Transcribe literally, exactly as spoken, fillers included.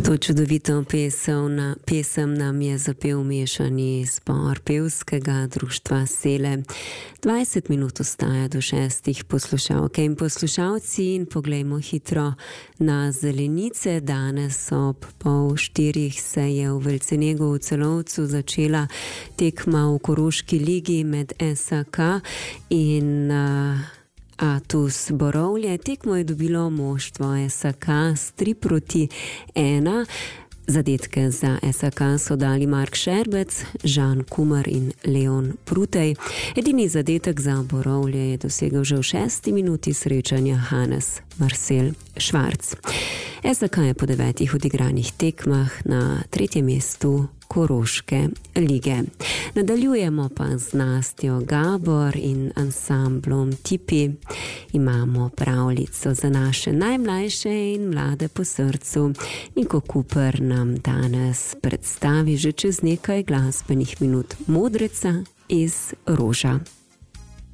To čudovito pesem, pesem nam je zapel mešani zbor pevskega društva Sele. dvajset minut ostaja do šestih, poslušalke in poslušalci, in poglejmo hitro na zelenice. Danes ob pol štirih se je v Velcenegu v Celovcu začela tekma v Koroški ligi med S A K in uh, Atus Borovlje. Tekmo je dobilo moštvo S A K s tri proti ena. Zadetke za S A K so dali Mark Šerbec, Žan Kumar in Leon Prutej. Edini zadetek za Borovlje je dosegel že v šesti minuti srečanja Hannes Marcel Švarc. S A K je po devetih odigranih tekmah na tretjem mestu Koroške lige. Nadaljujemo pa z Nastjo Gabor in ansamblom Tipi. Imamo pravljico za naše najmlajše in mlade po srcu. Niko Kuper nam danes predstavi že čez nekaj glasbenih minut Modreca iz Roža.